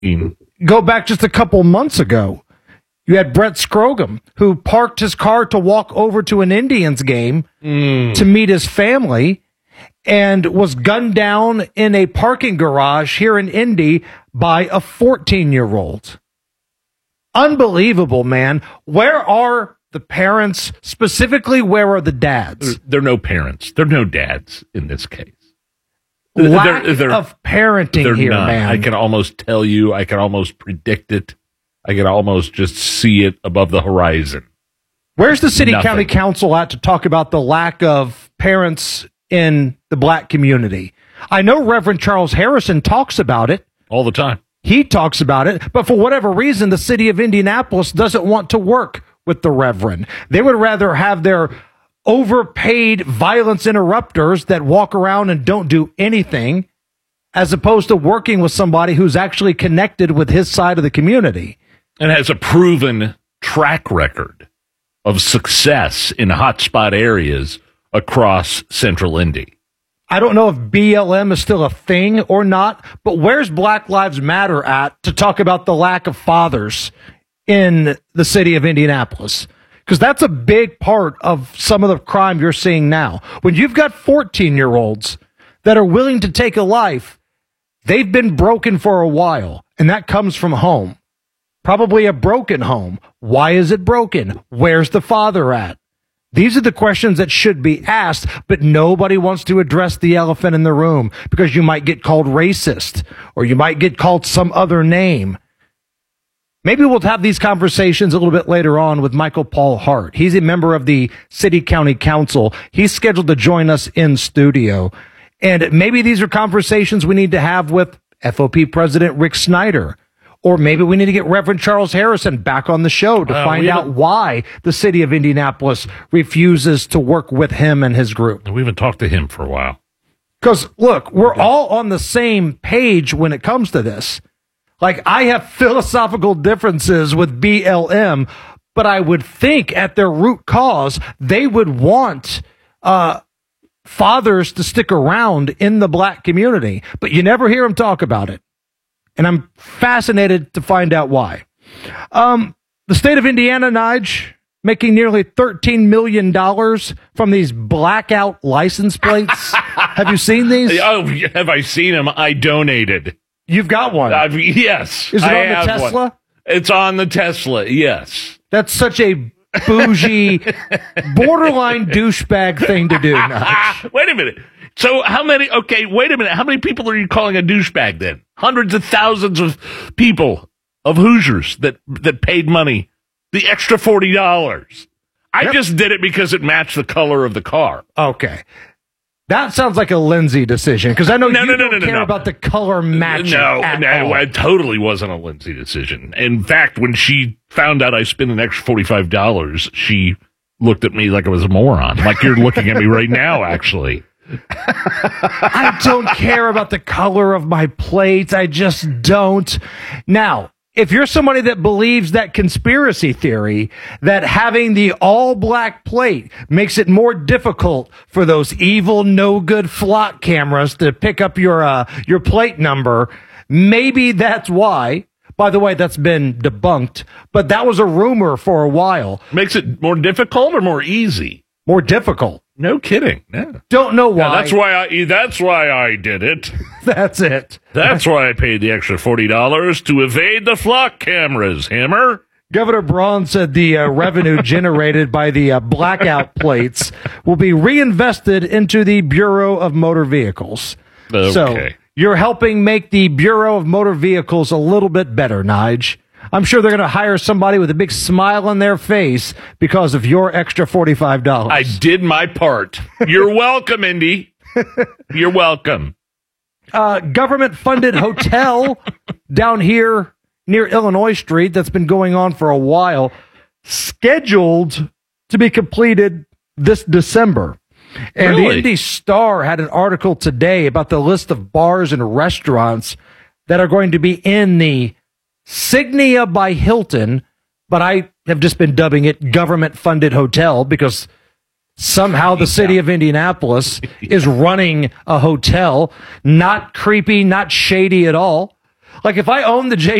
Go back just a couple months ago. You had Brett Scrogum, who parked his car to walk over to an Indians game to meet his family and was gunned down in a parking garage here in Indy by a 14-year-old. Unbelievable, man. Where are the parents? Specifically, where are the dads? There are no parents. There are no dads in this case. Lack of parenting here, none. man. I can almost tell you. I can almost predict it. I can almost just see it above the horizon. Where's the city-county council at to talk about the lack of parents in the black community? I know Reverend Charles Harrison talks about it. All the time. He talks about it, but for whatever reason, the city of Indianapolis doesn't want to work with the Reverend. They would rather have their overpaid violence interrupters that walk around and don't do anything, as opposed to working with somebody who's actually connected with his side of the community. And has a proven track record of success in hotspot areas across Central Indy. I don't know if BLM is still a thing or not, but where's Black Lives Matter at to talk about the lack of fathers in the city of Indianapolis? Because that's a big part of some of the crime you're seeing now. When you've got 14-year-olds that are willing to take a life, they've been broken for a while, and that comes from home. Probably a broken home. Why is it broken? Where's the father at? These are the questions that should be asked, but nobody wants to address the elephant in the room because you might get called racist or you might get called some other name. Maybe we'll have these conversations a little bit later on with Michael Paul Hart. He's a member of the City-County Council. He's scheduled to join us in studio. And maybe these are conversations we need to have with FOP President Rick Snyder. Or maybe we need to get Reverend Charles Harrison back on the show to find out why the city of Indianapolis refuses to work with him and his group. We haven't talked to him for a while. Because, look, we're all on the same page when it comes to this. Like, I have philosophical differences with BLM, but I would think at their root cause, they would want fathers to stick around in the black community. But you never hear them talk about it. And I'm fascinated to find out why. The state of Indiana, Nige, making nearly $13 million from these blackout license plates. Have you seen these? Oh, have I seen them? I donated. You've got one. Yes. Is it on the Tesla? One. It's on the Tesla, yes. That's such a bougie, borderline douchebag thing to do, Nige. Wait a minute. So how many, wait a minute. How many people are you calling a douchebag then? Hundreds of thousands of people, of Hoosiers that paid money, the extra $40. I just did it because it matched the color of the car. Okay. That sounds like a Lindsay decision, because I know you don't care about the color matching at all. It totally wasn't a Lindsay decision. In fact, when she found out I spent an extra $45, she looked at me like I was a moron, like you're looking at me right now, actually. I don't care about the color of my plates. I just don't. Now, if you're somebody that believes that conspiracy theory, that having the all-black plate makes it more difficult for those evil, no-good flock cameras to pick up your plate number, maybe that's why. By the way, that's been debunked, but that was a rumor for a while. Makes it more difficult or more easy? More difficult. No kidding. Yeah. Don't know why. Yeah, that's why I did it. That's it. That's why I paid the extra $40 to evade the flock cameras, Hammer. Governor Braun said the revenue generated by the blackout plates will be reinvested into the Bureau of Motor Vehicles. Okay. So you're helping make the Bureau of Motor Vehicles a little bit better, Nige. I'm sure they're going to hire somebody with a big smile on their face because of your extra $45. I did my part. You're welcome, Indy. You're welcome. Government-funded hotel down here near Illinois Street that's been going on for a while, scheduled to be completed this December. And Really? The Indy Star had an article today about the list of bars and restaurants that are going to be in the Signia by Hilton, but I have just been dubbing it government-funded hotel because somehow the city of Indianapolis is running a hotel, not creepy, not shady at all. Like if I own the